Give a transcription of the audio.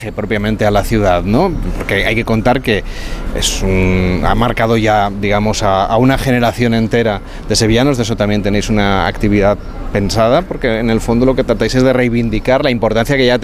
propiamente a la ciudad, ¿no? Porque hay que contar que ha marcado ya, digamos, a una generación entera de sevillanos. De eso también tenéis una actividad pensada, porque en el fondo lo que tratáis es de reivindicar la importancia que ya